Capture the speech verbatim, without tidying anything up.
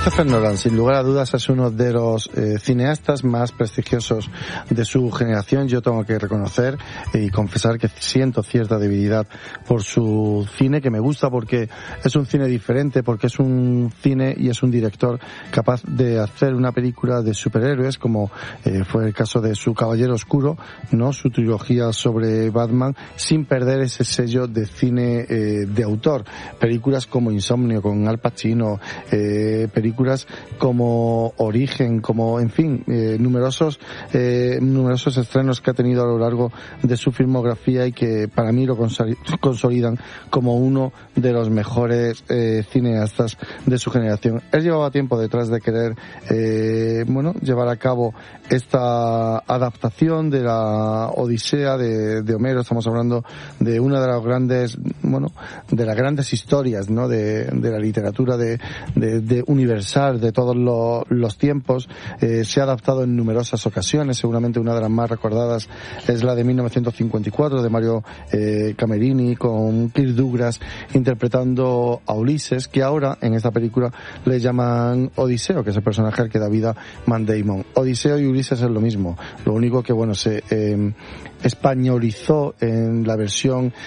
Christopher Nolan, sin lugar a dudas, es uno de los eh, cineastas más prestigiosos de su generación. Yo tengo que reconocer y confesar que siento cierta debilidad por su cine, que me gusta porque es un cine diferente, porque es un cine y es un director capaz de hacer una película de superhéroes, como eh, fue el caso de su Caballero Oscuro, no, su trilogía sobre Batman, sin perder ese sello de cine eh, de autor. Películas como Insomnio con Al Pacino, eh, películas como Origen, como, en fin, eh, numerosos eh, numerosos estrenos que ha tenido a lo largo de su filmografía y que para mí lo consolidan como uno de los mejores eh, cineastas de su generación. Él llevaba tiempo detrás de querer eh, bueno, llevar a cabo esta adaptación de la Odisea de, de Homero. Estamos hablando de una de las grandes, bueno, de las grandes historias, ¿no?, de, de la literatura de, de, de universal de todos los, los tiempos. Eh, se ha adaptado en numerosas ocasiones. Seguramente una de las más recordadas es la de mil novecientos cincuenta y cuatro de Mario eh, Camerini, con Kirk Douglas interpretando a Ulises, que ahora en esta película le llaman Odiseo, que es el personaje al que da vida Matt Damon. Odiseo y Ulises es lo mismo, lo único que, bueno, se eh, españolizó en la versión